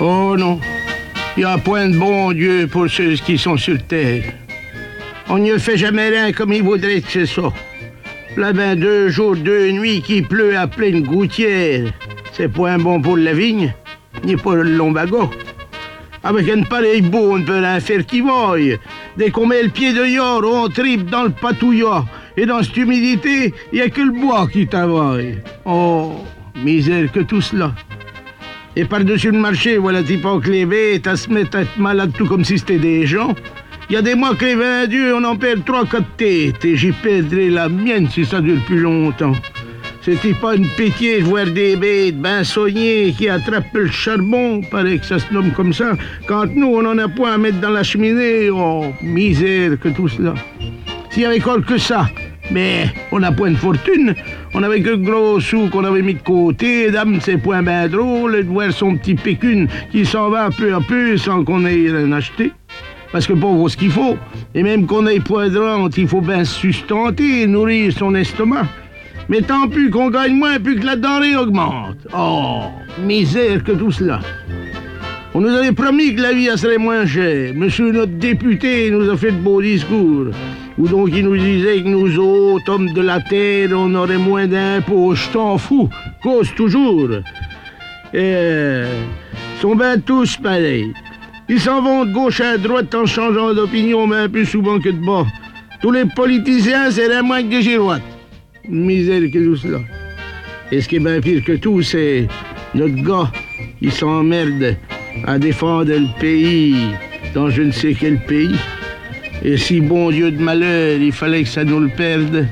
Oh non, il n'y a point de bon Dieu pour ceux qui sont sur terre. On ne fait jamais rien comme il voudrait que ce soit. Là ben 2 jours, 2 nuits qui pleut à pleine gouttière. C'est point bon pour la vigne, ni pour le lombago. Avec une pareille boue, on ne peut rien faire qui vaille. Dès qu'on met le pied dehors, on tripe dans le patouillat. Et dans cette humidité, il n'y a que le bois qui travaille. Oh, misère que tout cela. Et par-dessus le marché, voilà pas que les bêtes à se mettre à être malades tout comme si c'était des gens. Il y a des mois que les vendus, on en perd 3-4 têtes. Et j'y perdrai la mienne si ça dure plus longtemps. C'était pas une pitié de voir des bêtes ben soignées qui attrapent le charbon, paraît que ça se nomme comme ça, quand nous, on en a point à mettre dans la cheminée. Oh, misère que tout cela. S'il y avait que ça, mais on n'a point de fortune. On avait que gros sous qu'on avait mis de côté. Dame, c'est point ben drôle de voir son petit pécune qui s'en va peu à peu sans qu'on ait rien acheté. Parce que pour ce qu'il faut, et même qu'on ait poidrant, il faut bien se sustenter et nourrir son estomac. Mais tant plus qu'on gagne moins, plus que la denrée augmente. Oh, misère que tout cela. On nous avait promis que la vie serait moins chère. Monsieur notre député nous a fait de beaux discours. Ou donc il nous disait que nous autres, hommes de la terre, on aurait moins d'impôts. Je t'en fous, cause toujours. Et sont bien tous pareils. Ils s'en vont de gauche à droite en changeant d'opinion, mais un plus souvent que de bas. Tous les politiciens, c'est rien moins que des girouettes. Misère que tout cela. Et ce qui est bien pire que tout, c'est notre gars, il s'emmerde à défendre le pays dans je ne sais quel pays. Et si, bon Dieu de malheur, il fallait que ça nous le perde,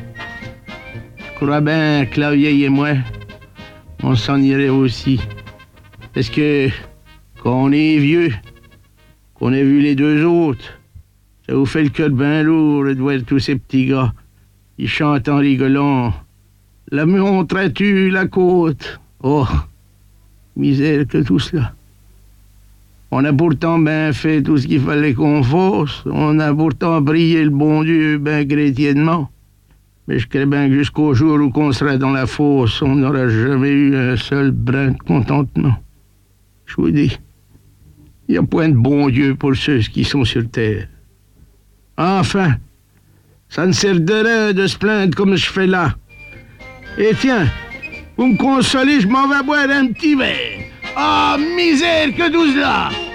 je crois bien que la vieille et moi, on s'en irait aussi. Parce que quand on est vieux, qu'on a vu les 2 autres, ça vous fait le cœur bien lourd de voir tous ces petits gars. Ils chantent en rigolant. La montreras-tu la côte? Oh, misère que tout cela. On a pourtant bien fait tout ce qu'il fallait qu'on fasse. On a pourtant prié le bon Dieu bien chrétiennement. Mais je crée bien que jusqu'au jour où qu'on sera dans la fosse, on n'aura jamais eu un seul brin de contentement. Je vous dis, il n'y a point de bon Dieu pour ceux qui sont sur terre. Enfin, ça ne sert de rien de se plaindre comme je fais là. Et tiens, vous me consolez, je m'en vais boire un petit verre. Ah, misère que tout cela!